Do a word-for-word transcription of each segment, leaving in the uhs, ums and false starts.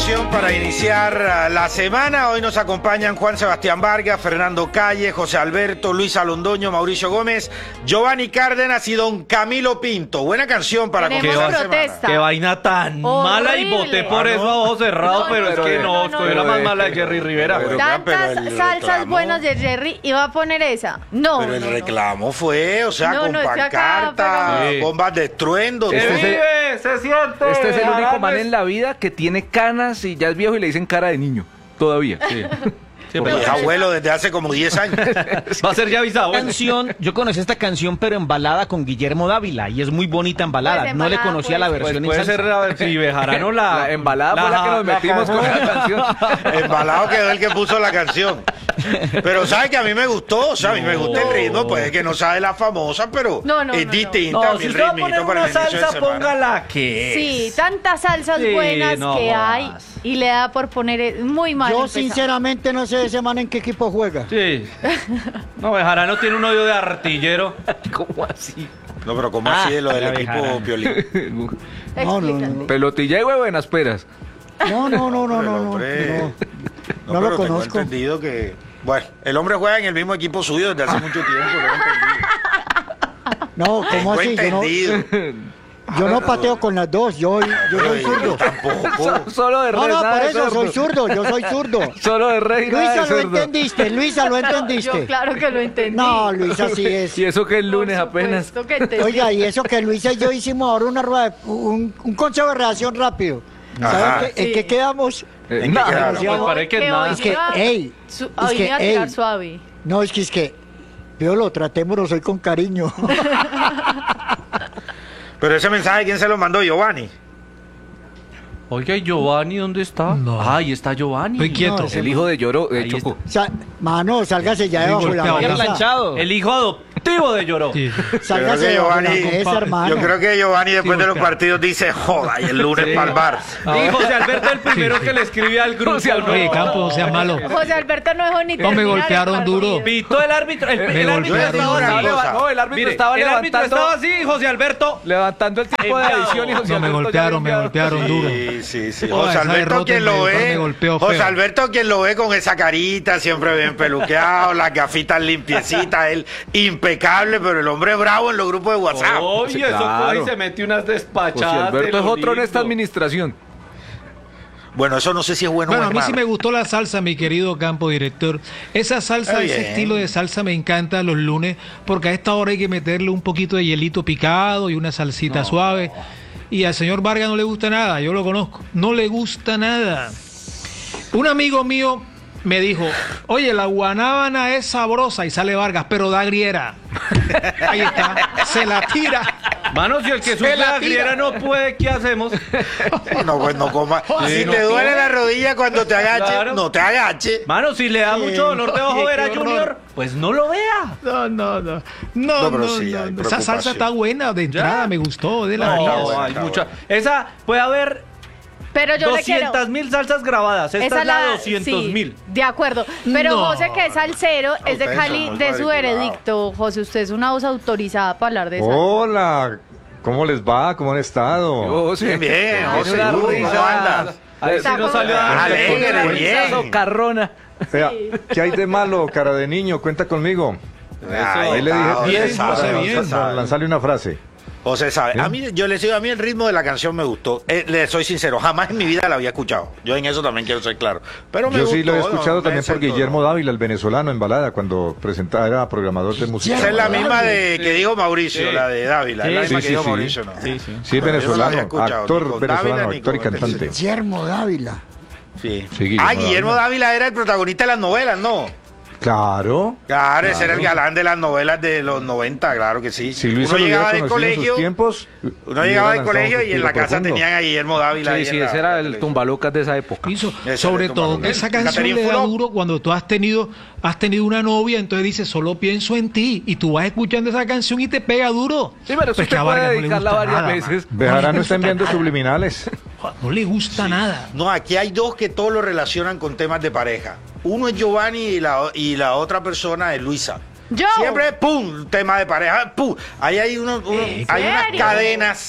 canción para iniciar la semana. Hoy nos acompañan Juan Sebastián Vargas, Fernando Calle, José Alberto, Luisa Londoño, Mauricio Gómez, Giovanni Cárdenas y don Camilo Pinto. Buena canción para comenzar la semana. Qué vaina tan horrible. Mala y voté por ah, eso no. a ojos cerrados, No, pero no, es no, que no, no, no, no, fue la no, más no, mala de Jerry Rivera. pero- Tantas pero el salsas reclamo- buenas de Jerry iba a poner esa. No, Pero el no, no. reclamo fue, o sea, No, con no, es que acá, pancarta, pero- bombas de estruendo. ¡Se todo. vive! ¡Se siente! Este es el único man Arames. en la vida que tiene canas y ya es viejo y le dicen cara de niño. Todavía. Sí. Sí, Pero pero- es abuelo desde hace como diez años. Va a ser ya avisado. Canción, yo conocí esta canción pero en balada con Guillermo Dávila y es muy bonita en balada. Pues en no le balada conocía la puede versión Pues en puede salsa. ser la, si Bejarano la, La embalada fue la que nos metimos con la canción. Embalado quedó el que puso la canción. Pero sabe que a mí me gustó, o sea, a mí me gusta el ritmo, pues que no sabe la famosa, pero No, no, es no, distinta. No, a mí si el usted va a ritmito poner para una el inicio de salsa, semana. póngala que Sí, tantas salsas Sí, buenas no que jodas. hay y le da por poner eh, muy mal. Yo empezado. sinceramente no sé ese man en qué equipo juega. Sí. No, Bejarano tiene un odio de artillero. ¿Cómo así? No, pero ¿cómo Ah, así de lo del la equipo Bejarano. Piolín? No, no, Explícate. no. Pelotilla y buenas peras. No, no, no, no, Pero el no, no, hombre- no, No, no lo pero tengo conozco. entendido que... Bueno, el hombre juega en el mismo equipo suyo desde hace mucho tiempo, lo he entendido. No, ¿cómo Tengo así? Yo no, entendido. yo no pateo con las dos, yo, yo soy zurdo. Tampoco. Solo de No, rey, no, nada por de eso sordo. soy zurdo, yo soy zurdo. Solo de rey, nada Luisa, de lo sordo. entendiste, Luisa, lo Yo entendiste. claro que lo entendí. No, Luisa sí es. Y eso que el lunes Por apenas. supuesto que entendí. Oiga, y eso que Luisa y yo hicimos ahora una rueda, de- un, un consejo de redacción rápido. Ajá. ¿Saben qué- en Sí. qué quedamos? Eh, ¿En qué nada, quedaron? no, pues, parece que Que nada. hoy Es que, iba- ey, Su- es hoy que, me iba a tirar ey. suave. No, es que es que, Piolo, tratémonos hoy con cariño. Pero ese mensaje, ¿quién se lo mandó? Giovanni. Oiga, ¿y Giovanni dónde está? No. Ah, ahí está Giovanni. Estoy quieto. No, ese El hijo de Lloro, de Ahí Choco. Sa- Mano, sálgase ya Muy debajo de la golpeado. Bien mesa. planchado. El hijo adoptivo de Lloró. Sí. Sálgase Creo que debajo de la Giovanni- mesa, hermano. Yo creo que Giovanni después de los golpeado. partidos dice, joda, y el lunes Sí. para el bar. Y José Alberto el primero Sí, sí. que le escribe al grupo. José Alberto. Oye, Campo, no sea malo. José Alberto no dejó ni No, me terminar el golpearon partido. duro. Pitó el árbitro. El, Me el árbitro golpearon estaba una así. cosa. No, el árbitro Mire, estaba el árbitro levantando, estaba así y José Alberto. levantando el tipo de Enviado. adición y José No, me Alberto ya golpearon, me enviado. golpearon duro. Sí, sí, sí. Oh, José esa Alberto, derrota quien en lo Medellín ve. me golpeó José feo. Alberto, quien lo ve con esa carita, siempre bien peluqueado, las gafitas limpiecitas, él impecable, pero el hombre bravo en los grupos de WhatsApp. Oye, Sí, eso claro. coge y se mete unas José despachadas. Alberto de es lo otro en esta lindo. administración. Bueno, eso no sé si es bueno, Bueno, o a es mí sí malo. me gustó la salsa, mi querido Campo Director. Esa salsa, Está ese bien. estilo de salsa me encanta los lunes, porque a esta hora hay que meterle un poquito de hielito picado y una salsita suave. Y al señor Vargas no le gusta nada, yo lo conozco. No le gusta nada. Un amigo mío me dijo, oye, la guanábana es sabrosa, y sale Vargas, pero da griera. Ahí está, se la tira. Mano, si el que sufre la la griera no puede, ¿qué hacemos? No, pues no coma. Sí, si no te duele come. la rodilla cuando te agaches, Claro. no te agaches. Mano, si le da mucho dolor de ojo Oye, ver a qué horror. Junior, pues no lo vea. No, no, no. No, No, no, pero no, sí, no. hay Esa preocupación. salsa está buena de entrada, me gustó, de la No, risa. buena, hay está mucha. buena. Esa puede haber Pero yo le quiero. doscientas mil salsas grabadas. Esta Esa es la la- doscientos sí, mil. de acuerdo. Pero No. José, que es salsero, es de ustedes Cali, son muy de su cuadriculados. veredicto. José, usted es una voz autorizada para hablar de salsa. Hola, ¿cómo les va? ¿Cómo han estado? Yo, sí. Bien, bien, Tiene José, una ¿cómo risa. andas? Ahí sí Está nos salió como- a Alegre, bien. Socarrona. Vea, ¿qué hay de malo, cara de niño? Cuenta conmigo. Ahí Ahí le está, dije, José bien, sabe, José, José bien. sabe. lanzarle una frase. José sabe. ¿Eh? A mí, yo les digo, a mí el ritmo de la canción me gustó. Eh, le soy sincero, jamás en mi vida la había escuchado. Yo en eso también quiero ser claro. Pero me Yo sí lo he gustó, escuchado no, también me por sentó, Guillermo ¿no? Dávila, el venezolano en balada, cuando presentaba, era programador de música. Esa es la Guillermo misma Dávila. de que dijo Mauricio, Sí. la de Dávila. es la Sí, misma sí, que dijo sí. Mauricio, ¿no? Sí, sí. Sí, es Bueno, yo no la había venezolano, escuchado, actor ni con venezolano, Dávila, ni actor y con- cantante. Guillermo Dávila. Sí. Sí, Guillermo ah, Guillermo Dávila. Dávila era el protagonista de las novelas, ¿no? Claro. Claro, ese era el galán de las novelas de los noventa, claro que sí. Si Luis uno lo hubiera llegaba del conocido en colegio, sus tiempos, uno hubiera llegaba del lanzado colegio un y en la suspiro casa profundo. tenían a Guillermo Dávila. ahí Sí, en sí, la- ese era la el televisión. tumbalucas de esa época. Hizo, Ese sobre es el todo tumbalucas. que esa canción Catherine le da Fulop. duro cuando tú has tenido has tenido una novia, entonces dices solo pienso en ti y tú vas escuchando esa canción y te pega duro. Sí, pero eso Pues que usted a puede Vargas no le dedicarla gusta varias nada, veces. man. Bejarano le está gusta enviando nada. subliminales. No le gusta nada. No, aquí hay dos que todos lo relacionan con temas de pareja. Uno es Giovanni y la, y la otra persona es Luisa. Yo. Siempre, pum, tema de pareja, pum. Ahí hay, unos, unos- ¿Eh? hay unas ¿Serio? cadenas,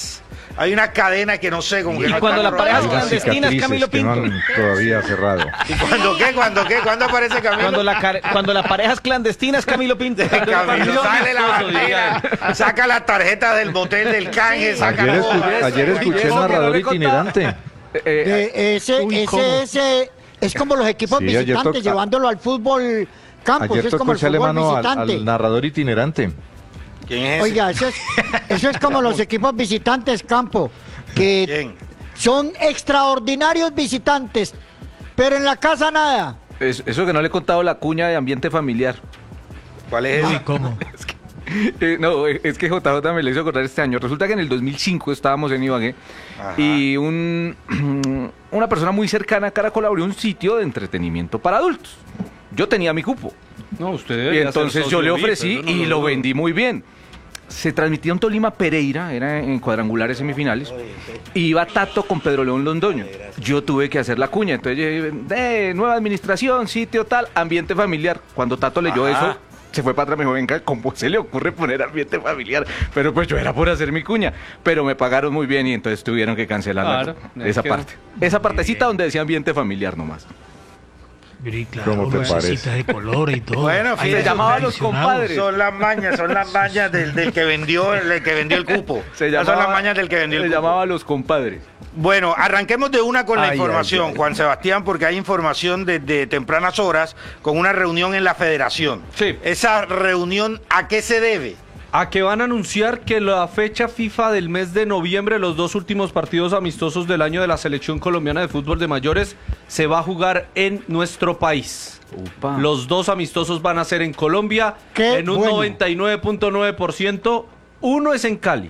hay una cadena que no sé, como que Y no cuando está la pareja rodando. Unas clandestinas, cicatrices Camilo que no Pinto. han todavía cerrado. ¿Y cuándo qué? ¿Cuándo qué? ¿Cuándo aparece Camilo? Cuando la, car- cuando la pareja es clandestina es Camilo Pinto. Camilo sale la amistoso, diría bandera, saca la tarjeta del motel del canje, saca Ayer, la escu- hoja. ayer escuché el Eso que no narrador le he contado. itinerante. Eh, eh, Eh, ese, Uy, ¿cómo? ese, ese es como los equipos Sí, ayer visitantes toca- llevándolo al fútbol campo. Ayer Eso es como tocó el echarle fútbol mano al, visitante. al narrador itinerante. ¿Quién es ese? Oiga, eso es, eso es como los equipos visitantes campo, que ¿Quién? son extraordinarios visitantes, pero en la casa nada. es- eso que no le he contado la cuña de ambiente familiar. ¿Cuál es Uy, ese? ¿cómo? Eh, no, eh, es que J J me lo hizo acordar este año. Resulta que en el dos mil cinco estábamos en Ibagué Ajá. y un, una persona muy cercana a Caracol abrió un sitio de entretenimiento para adultos. Yo tenía mi cupo. No, usted Y debería entonces ser yo socio le V I P, ofrecí pero no y lo dudo. vendí muy bien. Se transmitía un Tolima Pereira, era en cuadrangulares semifinales, y iba Tato con Pedro León Londoño. Yo tuve que hacer la cuña, entonces yo dije, "Eh, nueva administración, sitio tal, ambiente familiar". Cuando Tato leyó Ajá. eso, se fue para atrás, me dijo, venga, ¿cómo se le ocurre poner ambiente familiar? Pero pues yo era por hacer mi cuña, pero me pagaron muy bien y entonces tuvieron que cancelar la- Claro, es esa que- parte. Esa partecita donde decía ambiente familiar nomás. Sí, claro, ¿Cómo te lucecitas parece? de colores y todo. Bueno, Hay se esos llamaba Los aficionados. Compadres. Son las mañas, son las mañas del, del que vendió, el que vendió el cupo. Se Esas llamaba, son las mañas del que vendió el se cupo. llamaba Los Compadres. Bueno, arranquemos de una con la Ay, información, ay, ay. Juan Sebastián, porque hay información desde tempranas horas con una reunión en la Federación. Sí. Esa reunión, ¿a qué se debe? A que van a anunciar que la fecha FIFA del mes de noviembre, los dos últimos partidos amistosos del año de la selección colombiana de fútbol de mayores, se va a jugar en nuestro país. Upa. Los dos amistosos van a ser en Colombia, Qué en un bueno. noventa y nueve punto nueve por ciento. Uno es en Cali.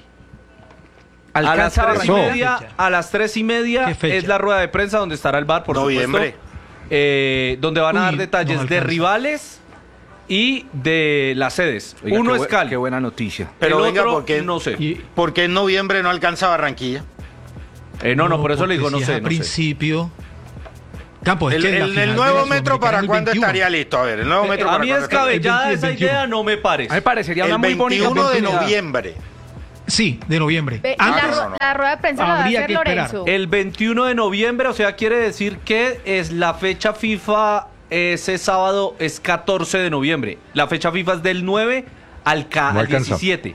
A las Alcanza tres y Barranquilla. media, a las tres y media ¿Qué fecha? es la rueda de prensa donde estará el bar, por Noviembre. supuesto. Eh, donde van a Uy, dar no detalles de alcanza. rivales y de las sedes. Oiga, Uno qué es bu- Cali. Qué buena noticia. Pero el venga, otro, ¿por qué? no sé. Y- ¿Por qué en noviembre no alcanza Barranquilla? Eh, no, no, por eso le digo, porque no si es sé, a no sé. principio. Campo, es El, que la el- final el de nuevo la metro, Sudamericana ¿para es el cuándo veintiuno. estaría listo? A ver, el nuevo metro, A ¿para mí cuándo estaría descabellada el esa veintiuno. idea no me parece. A mí me parecería una El muy bonita veintiuno de oportunidad. noviembre. Sí, de noviembre. Ve, y Ah, la, no, ru- no, no. la rueda de prensa la va a Habría hacer que esperar. Lorenzo. El veintiuno de noviembre, o sea, quiere decir que es la fecha FIFA, ese sábado es catorce de noviembre. La fecha FIFA es del nueve al, ca- No al alcanza. diecisiete.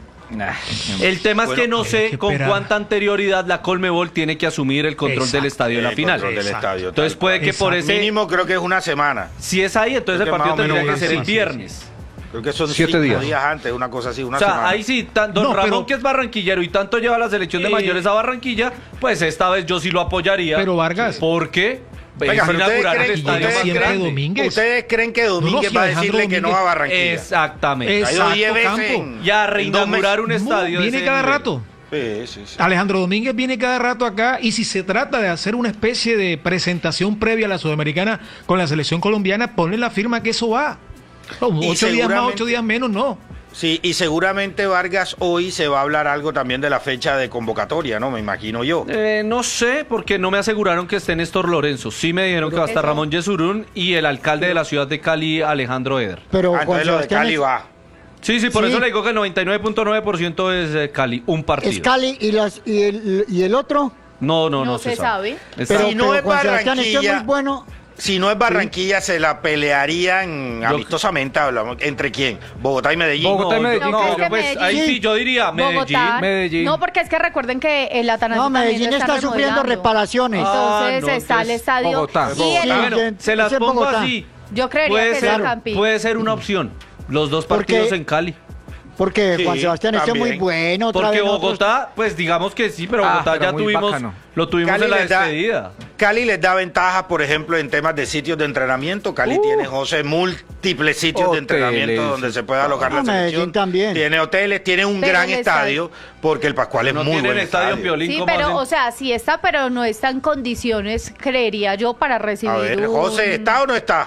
El tema es que no hay sé que con esperar. cuánta anterioridad la Colmebol tiene que asumir el control Exacto. del estadio de la El final. control del Exacto. estadio, Entonces tal puede cual. que por Exacto. ese... Mínimo creo que es una semana. Si es ahí, entonces Creo el que partido más o menos tendría que una ser el semana. viernes. Creo que son Siete cinco días. días antes, una cosa así, una O sea, semana. ahí sí, tan- don No, Ramón, pero- que es barranquillero y tanto lleva la selección de Eh, mayores a Barranquilla, pues esta vez yo sí lo apoyaría. Pero, Vargas. Porque Venga, es pero ustedes inaugurar el creen, estadio ustedes más siempre grande. Domínguez. ¿Ustedes creen que Domínguez No, no, si va a Alejandro decirle que no Domínguez- a Barranquilla? Exactamente. Ha ido Exacto, diez veces Campo. en- Ya en dos reinaugurar un meses. estadio. de Viene ese cada nivel. rato. Sí, sí, sí. Alejandro Domínguez viene cada rato acá y si se trata de hacer una especie de presentación previa a la Sudamericana con la selección colombiana, ponle la firma que eso va. No, Y ocho días más, seguramente- ocho días menos, no. Sí, y seguramente Vargas hoy se va a hablar algo también de la fecha de convocatoria, ¿no? Me imagino yo. Eh, no sé, porque no me aseguraron que esté Néstor Lorenzo. Sí me dijeron que va a estar Eso. Ramón Yesurún y el alcalde de la ciudad de Cali, Alejandro Eder. Pero Ah, Juan entonces lo de Sebastián Cali es, va. Sí, sí, por Sí. eso le digo que el noventa y nueve punto nueve por ciento es eh, Cali, un partido. es Cali y, las, y, el, y el otro. No, no, no, No se sabe. Está- Pero, Si no pero es Juan Sebastián, esto es Barranquilla- muy bueno. Si no es Barranquilla, se la pelearían amistosamente, hablamos. ¿Entre quién? Bogotá y Medellín. Bogotá y No, Medellín. yo- No, no, creo que pues ahí Medellín. sí, yo diría Medellín. Bogotá. Medellín. No, porque es que recuerden que el Atanasio No, también Medellín lo está están sufriendo remodelando. reparaciones. Ah, Entonces no, está el entonces, estadio. Bogotá. Y el- Bogotá. Bueno, Sí, se las ese es pongo Bogotá. así. yo creería Puede que es ser, el Campín. puede ser una opción. Los dos Porque- partidos en Cali. Porque Sí, Juan Sebastián, esto es muy también. bueno. Otra Porque vez nosotros- Bogotá, pues digamos que sí, pero Ah, Bogotá pero ya muy tuvimos, bacano. lo tuvimos Cali en la les da- despedida. Cali les da ventajas, por ejemplo, en temas de sitios de entrenamiento. Cali tiene, José, múltiples sitios de Hoteles, entrenamiento donde se puede alojar Ah, la Medellín selección. también. Tiene hoteles, tiene un Pero gran el estadio, porque el Pascual es No muy tienen buen estadio estadio. Piolín Sí, como pero, hacen- o sea, sí está, pero no está en condiciones, creería yo, para recibir A ver, un... José, ¿está o no está?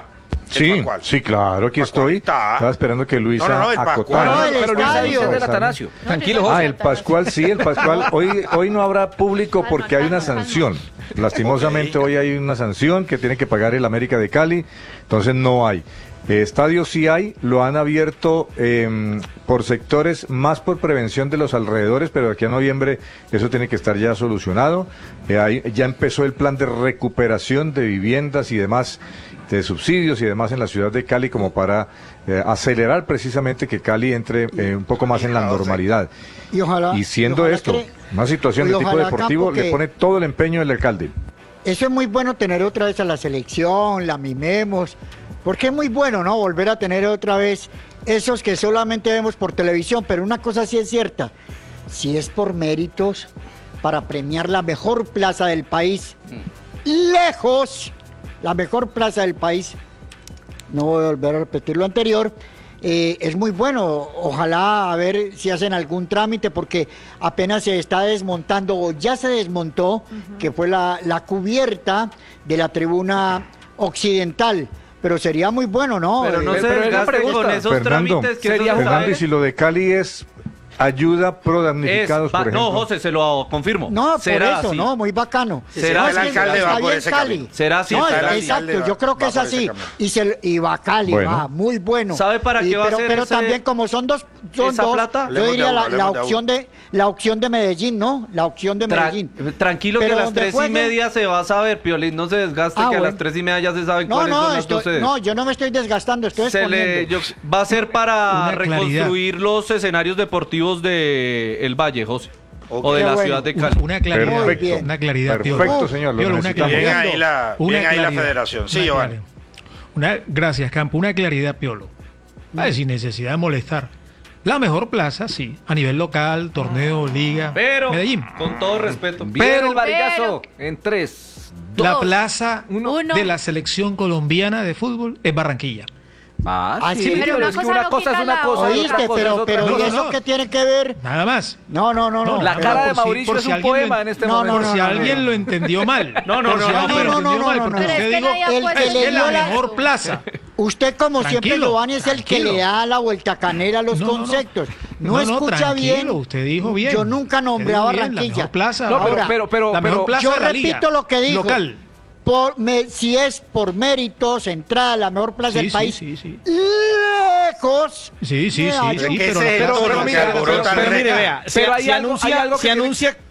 Sí, Pascual. sí, claro, aquí Pascual estoy. está. Estaba esperando que Luisa No, no, no, el acotara. Pascual. No, el Pero Luisa estadio. dice del Atanasio. Tranquilo, Ah, José. el Pascual, sí, el Pascual. Hoy, hoy no habrá público porque hay una sanción. Lastimosamente hoy hay una sanción que tiene que pagar el América de Cali, entonces no hay. Eh, estadios sí hay, lo han abierto eh, por sectores, más por prevención de los alrededores, pero de aquí a noviembre eso tiene que estar ya solucionado. Eh, ahí ya empezó el plan de recuperación de viviendas y demás, de subsidios y demás en la ciudad de Cali, como para eh, acelerar precisamente que Cali entre eh, un poco más en la normalidad. Y ojalá. Y siendo ojalá esto, que- una situación y de tipo ojalá, deportivo, Campo, le que- pone todo el empeño del alcalde. Eso es muy bueno tener otra vez a la selección, la mimemos, porque es muy bueno, ¿no? Volver a tener otra vez esos que solamente vemos por televisión, pero una cosa sí es cierta, si es por méritos para premiar la mejor plaza del país, lejos, la mejor plaza del país, no voy a volver a repetir lo anterior, eh, es muy bueno. Ojalá a ver si hacen algún trámite, porque apenas se está desmontando, o ya se desmontó, que fue la, la cubierta de la tribuna occidental. Pero sería muy bueno, ¿no? Pero no Eh, se pero es una desgaste pregunta. con esos Fernando, trámites que sería eso se Fernando, y sabe. si lo de Cali es ayuda pro Es damnificados, va- por ejemplo. no, José, se lo confirmo. No, por Será eso, así. no, muy bacano. Será No, así. es que El alcalde está va por bien ese Cali. camino. Será así, No, será así. exacto, El alcalde yo va- creo que va es por ese así. camino. Y, se, y va a Cali, Bueno. va, muy bueno. ¿Sabe para Y- qué va a pero, ser pero ese- también como son dos, son esa dos, plata? yo Hablemos de diría uno, la, la hablemos de opción de la opción de Medellín, ¿no? La opción de Tra- Medellín. tranquilo Pero que a las donde tres juegue- y media se va a saber, Piolín, no se desgaste, Ah, que a bueno. las tres y media ya se saben No, cuáles son no, las estoy- dos sedes. no, yo no me estoy desgastando, estoy Se le- exponiendo. yo- va a ser para Una claridad. reconstruir los escenarios deportivos de El Valle, José, Ok. o de Qué la bueno. ciudad de Cali. Una claridad, Muy Perfecto. bien. una claridad, Piolo. Perfecto, señor. Lo Piolo, una necesitamos. Bien claridad. ahí la, Una bien ahí la claridad. federación. Sí, Una Giovanni. claridad. Una, gracias, Campo. Una claridad, Piolo. Vale, sin necesidad de molestar. La mejor plaza, sí, a nivel local, torneo, liga, Pero, Medellín. con todo respeto, Viene Pero- el varillazo en tres. La Dos, plaza uno. de la selección colombiana de fútbol es Barranquilla. Ah, Ah, sí, sí, pero, pero una es que cosa una no cosa quita es una la cosa y Oíste, otra cosa es pero, otra pero No, ¿y no, eso no. qué tiene que ver? Nada más. No, no, no, no. No, La no, cara de por si- Mauricio por es si un alguien poema lo- en este no, momento. no, Por si no, alguien no. lo entendió mal. No, no, Por no, si no, alguien pero- lo entendió no, no, mal, no, porque no. usted Pero es que dijo, nadie ha el puesto- que es le que la dio la- mejor plaza. Usted como siempre Tranquilo, lo es el que tranquilo. le da la vuelta canera a los No, no, no. conceptos. No, No, no, escucha tranquilo, bien. usted dijo bien. Yo nunca nombré Usted a dijo bien, la Barranquilla. mejor plaza. No, pero- Ahora, pero- pero- la mejor pero- plaza yo de la liga, repito lo que dijo. Local. Por me- si es por méritos, entrada a la mejor plaza Sí, del sí, país, sí, sí. lejos. Sí, sí, de sí, Gallo. sí, que pero, ese es el pero- tono pero que mira, alborota pero- el Pero mire, reca. vea, Pero se, hay se algo- anuncia, hay algo que se tiene- anuncia